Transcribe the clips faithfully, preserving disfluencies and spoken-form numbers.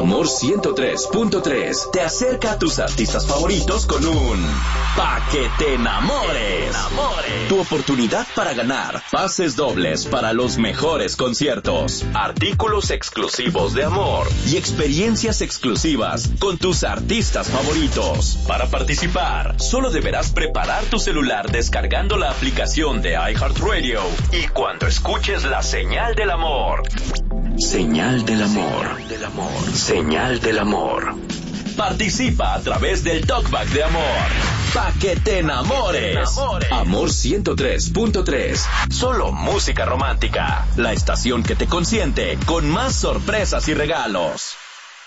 Amor ciento tres punto tres te acerca a tus artistas favoritos con un Pa' que te enamores. Tu oportunidad para ganar pases dobles para los mejores conciertos, artículos exclusivos de Amor y experiencias exclusivas con tus artistas favoritos. Para participar, solo deberás preparar tu celular descargando la aplicación de iHeartRadio y cuando escuches la señal del amor. Señal del amor. Señal del amor. Señal del amor. Participa a través del Talkback de Amor. Pa' que te enamores. Amor ciento tres punto tres. Solo música romántica. La estación que te consiente con más sorpresas y regalos.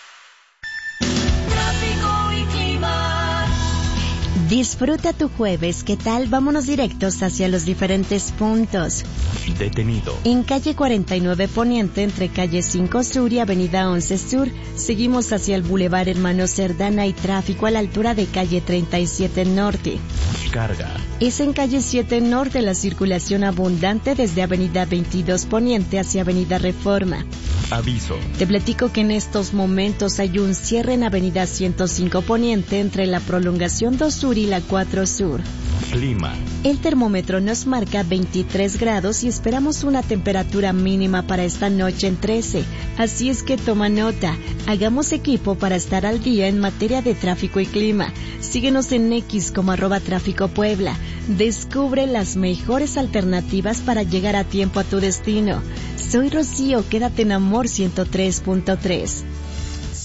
Disfruta tu jueves, ¿qué tal? Vámonos directos hacia los diferentes puntos. Detenido. En calle cuarenta y nueve Poniente, entre calle cinco Sur y avenida once Sur, seguimos hacia el Boulevard Hermano Cerdán. Hay tráfico a la altura de calle treinta y siete Norte. Carga. Es en calle siete Norte la circulación abundante desde avenida veintidós Poniente hacia avenida Reforma. Aviso. Te platico que en estos momentos hay un cierre en avenida ciento cinco Poniente entre la prolongación dos Sur y la cuatro Sur. Clima. El termómetro nos marca veintitrés grados y esperamos una temperatura mínima para esta noche en trece. Así es que toma nota. Hagamos equipo para estar al día en materia de tráfico y clima. Síguenos en X como arroba tráfico Puebla. Descubre las mejores alternativas para llegar a tiempo a tu destino. Soy Rocío, quédate en Amor ciento tres punto tres.